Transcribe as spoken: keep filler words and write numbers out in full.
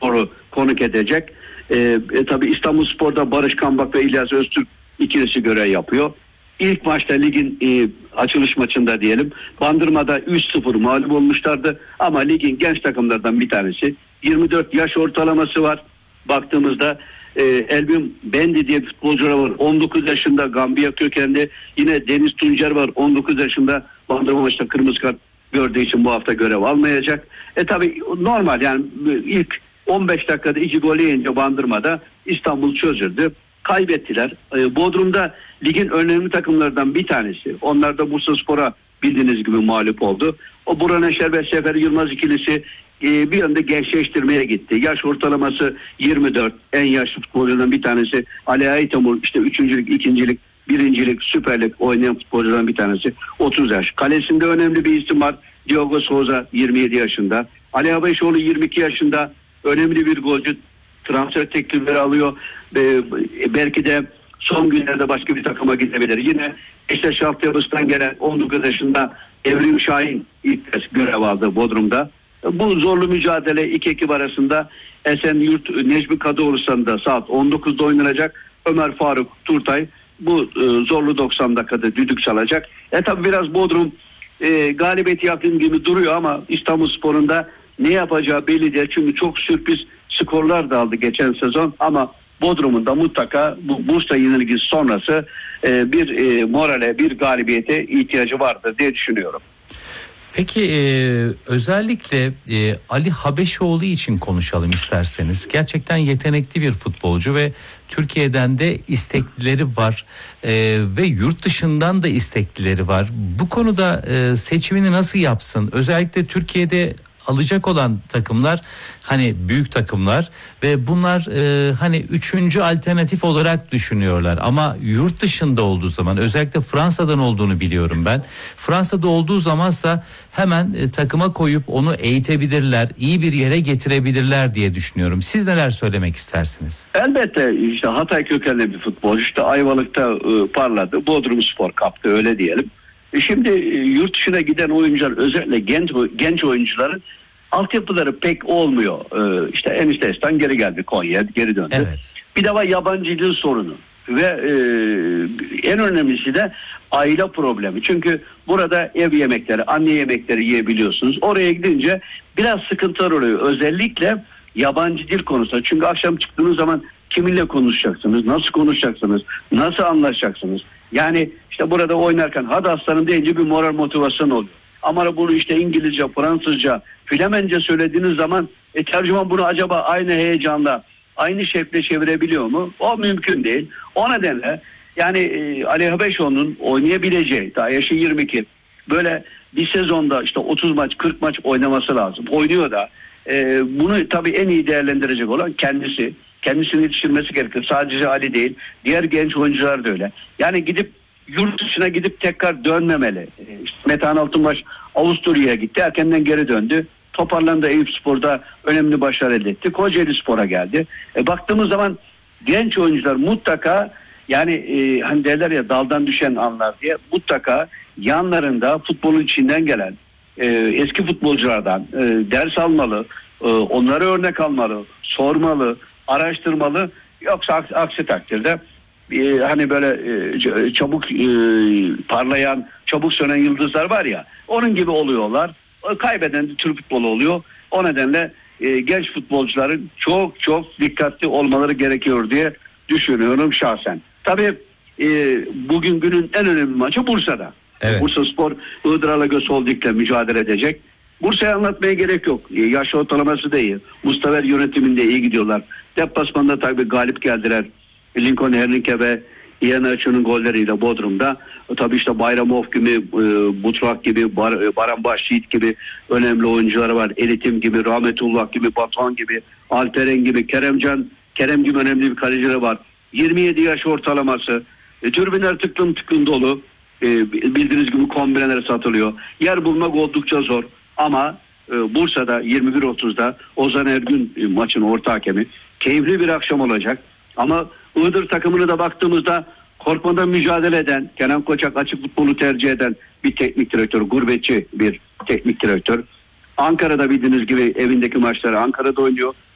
İstanbulspor'u konuk edecek. E, e, tabii İstanbulspor'da Barış Kambak ve İlyas Öztürk ikilisi görev yapıyor. İlk maçta ligin e, açılış maçında diyelim Bandırma'da üç sıfır mağlup olmuşlardı ama ligin genç takımlardan bir tanesi. yirmi dört yaş ortalaması var. Baktığımızda e, Elbin Bendi diye futbolcular var. on dokuz yaşında Gambiya kökenli. Yine Deniz Tuncer var. on dokuz yaşında Bandırma maçta kırmızı kart gördüğü için bu hafta görev almayacak. E tabi normal yani ilk on beş dakikada iki gol yiyince Bandırma'da İstanbul çözüldü. Kaybettiler. E, Bodrum'da ligin önemli takımlardan bir tanesi. Onlar da Bursaspor'a bildiğiniz gibi mağlup oldu. O Burhan Eşer ve Sefer Yılmaz ikilisi e, bir yönde gençleştirmeye gitti. Yaş ortalaması yirmi dört. En yaşlı futbolculardan bir tanesi Ali Aytamur. İşte üçüncülük, ikincilik, birincilik, süperlik oynayan futbolculardan bir tanesi. otuz yaş. Kalesinde önemli bir isim var. Diogo Souza yirmi yedi yaşında. Ali Habeşoğlu yirmi iki yaşında. Önemli bir golcü. Transfer teklifleri alıyor. Ee, belki de son günlerde başka bir takıma gidebilir. Yine işte Şaftiyabıs'tan gelen on dokuz yaşında Evrim Şahin ilk kez görev aldı Bodrum'da. Bu zorlu mücadele iki ekip arasında Esenyurt Necmi Kadıoğlu stadında saat on dokuzda oynanacak. Ömer Faruk Turtay bu e, zorlu doksan dakikada düdük çalacak. E tabi biraz Bodrum e, galibiyeti yakın gibi duruyor ama İstanbulspor'un da ne yapacağı belli değil. Çünkü çok sürpriz skorlar da aldı geçen sezon ama Bodrum'un da mutlaka bu Bursa yenilgisi sonrası e, bir e, morale, bir galibiyete ihtiyacı vardır diye düşünüyorum. Peki e, özellikle e, Ali Habeşoğlu için konuşalım isterseniz. Gerçekten yetenekli bir futbolcu ve Türkiye'den de isteklileri var e, ve yurt dışından da isteklileri var. Bu konuda e, seçimini nasıl yapsın? Özellikle Türkiye'de alacak olan takımlar hani büyük takımlar ve bunlar e, hani üçüncü alternatif olarak düşünüyorlar ama yurt dışında olduğu zaman özellikle Fransa'dan olduğunu biliyorum ben. Fransa'da olduğu zamansa hemen e, takıma koyup onu eğitebilirler, iyi bir yere getirebilirler diye düşünüyorum. Siz neler söylemek istersiniz? Elbette işte Hatay kökenli bir futbolcu işte Ayvalık'ta e, parladı. Bodrumspor kaptı öyle diyelim. Şimdi yurt dışına giden oyuncular özellikle genç genç oyuncuların altyapıları pek olmuyor. Ee, işte Enişte'den geri geldi Konya'ya geri döndü. Evet. Bir de var yabancı dil sorunu ve e, en önemlisi de aile problemi. Çünkü burada ev yemekleri, anne yemekleri yiyebiliyorsunuz. Oraya gidince biraz sıkıntılar oluyor. Özellikle yabancı dil konusunda. Çünkü akşam çıktığınız zaman kiminle konuşacaksınız, nasıl konuşacaksınız, nasıl anlaşacaksınız? Yani işte burada oynarken hadi aslanım deyince bir moral motivasyon oluyor. Ama bunu işte İngilizce, Fransızca, Flemence söylediğiniz zaman e, tercüman bunu acaba aynı heyecanla, aynı şekilde çevirebiliyor mu? O mümkün değil. O nedenle yani e, Ali Habeşoğlu'nun oynayabileceği, daha yaşı yirmi iki, böyle bir sezonda işte otuz maç, kırk maç oynaması lazım. Oynuyor da. E, bunu tabii en iyi değerlendirecek olan kendisi. Kendisini yetiştirmesi gerekir. Sadece Ali değil. Diğer genç oyuncular da öyle. Yani gidip yurt dışına gidip tekrar dönmemeli. İşte Metehan Altınbaş Avusturya'ya gitti. Erkenden geri döndü. Toparlandı, Eyüpspor'da önemli başarı elde etti. Kocaeli Spor'a geldi. E, baktığımız zaman genç oyuncular mutlaka yani e, hani derler ya daldan düşen anlar diye mutlaka yanlarında futbolun içinden gelen e, eski futbolculardan e, ders almalı. E, onlara örnek almalı. Sormalı. Araştırmalı. Yoksa aksi, aksi takdirde e, hani böyle e, çabuk e, parlayan, çabuk sönen yıldızlar var ya, onun gibi oluyorlar. Kaybeden de Türk futbolu oluyor. O nedenle e, genç futbolcuların çok çok dikkatli olmaları gerekiyor diye düşünüyorum şahsen. Tabii e, bugün günün en önemli maçı Bursa'da. Evet. Bursaspor Iğdır Alagöz Holding'le mücadele edecek. Bursa'yı anlatmaya gerek yok. E, yaş ortalaması da iyi. Mustafa yönetiminde iyi gidiyorlar. Deplasmanda tabii galip geldiler. Lincoln Hernike ve Ian Açı'nın golleriyle Bodrum'da. E, tabii işte Bayramov gibi, e, Butrak gibi, Bar, e, Baran Başyiğit gibi önemli oyuncuları var. Elitim gibi, Rahmetullah gibi, Batuhan gibi, Alperen gibi, Keremcan, Kerem gibi önemli bir kalecileri var. yirmi yedi yaş ortalaması. E, türbinler tıklım tıklım dolu. E, bildiğiniz gibi kombineler satılıyor. Yer bulmak oldukça zor. Ama e, Bursa'da yirmi bir otuzda Ozan Ergün e, maçın orta hakemi. Keyifli bir akşam olacak. Ama Iğdır takımına da baktığımızda korkmadan mücadele eden, Kenan Koçak açık futbolu tercih eden bir teknik direktör, gurbetçi bir teknik direktör. Ankara'da bildiğiniz gibi evindeki maçları Ankara'da oynuyor.